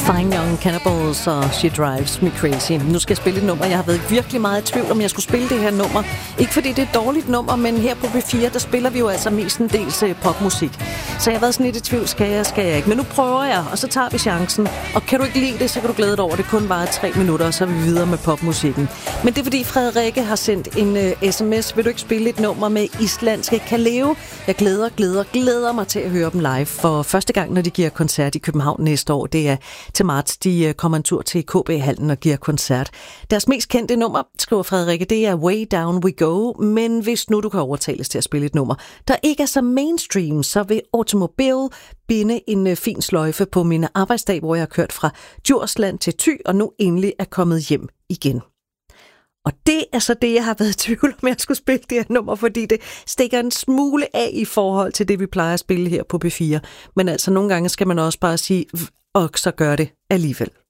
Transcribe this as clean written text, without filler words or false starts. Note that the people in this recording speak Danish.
Fine Young Cannibals og She Drives Me Crazy. Nu skal jeg spille et nummer. Jeg har været virkelig meget i tvivl, om jeg skulle spille det her nummer. Ikke fordi det er et dårligt nummer, men her på P4, der spiller vi jo altså mestendels popmusik. Så jeg har været sådan lidt i tvivl, skal jeg ikke. Men nu prøver jeg, og så tager vi chancen. Og kan du ikke lide det, så kan du glæde dig over, det kun varer 3 minutter, og så er vi videre med popmusikken. Men det er fordi Frederikke har sendt en sms. Vil du ikke spille et nummer med islandske Kaleo? Jeg glæder mig til at høre dem live for første gang, når de giver koncert i København næste år. Det er til marts. De kommer en tur til KB-hallen og giver koncert. Deres mest kendte nummer, skriver Frederikke, det er Way Down We Go. Men hvis nu du kan overtales til at spille et nummer, der ikke er så mainstream, så vil Automobile binde en fin sløjfe på min arbejdsdag, hvor jeg har kørt fra Djursland til Thy, og nu endelig er kommet hjem igen. Og det er så det, jeg har været i tvivl om, jeg skulle spille det her nummer, fordi det stikker en smule af i forhold til det, vi plejer at spille her på P4. Men altså, nogle gange skal man også bare sige, og så gør det alligevel.